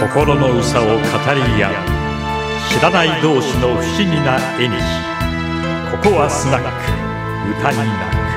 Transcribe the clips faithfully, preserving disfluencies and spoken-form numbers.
心のうさを語り合う知らない同士の不思議な縁。ここはスナック歌に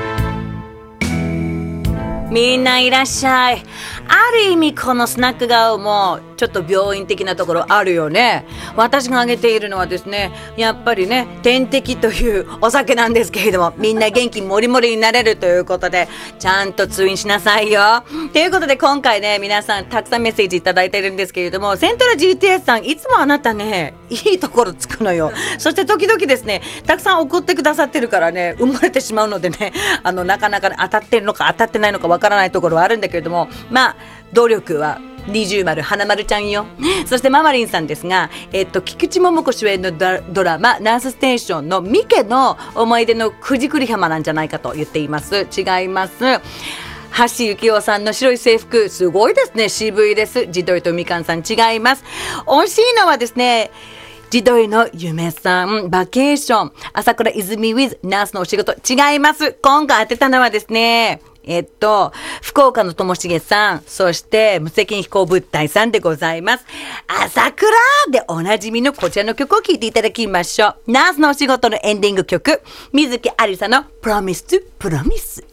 なく。 みんないらっしゃい。ある意味このスナック顔もちょっと病院的なところあるよね。私が挙げているのはですね、やっぱりね、点滴というお酒なんですけれども、みんな元気もりもりになれるということで、ちゃんと通院しなさいよということで、今回ね、皆さんたくさんメッセージいただいてるんですけれども、セントラ ジーティーエス さん、いつもあなたね、いいところつくのよ。そして時々ですね、たくさん送ってくださってるからね、生まれてしまうのでね、あのなかなか当たってるのか当たってないのかわからないところはあるんだけれども、まあ努力は二重丸花丸ちゃんよ。そしてママリンさんですが、えっと菊池桃子主演のドラマナースステーションのミケの思い出の九十九里浜なんじゃないかと言っています。違います。橋幸夫さんの白い制服、すごいですね、渋いです。ジドイとみかんさん、違います。惜しいのはですね、ジドイの夢さん、バケーション、朝倉泉 with ナースのお仕事、違います。今回当てたのはですね、えっと、福岡のともしげさん、そして無責任飛行物体さんでございます。朝倉でおなじみのこちらの曲を聴いていただきましょう。ナースのお仕事のエンディング曲、水木有沙の Promise to Promise。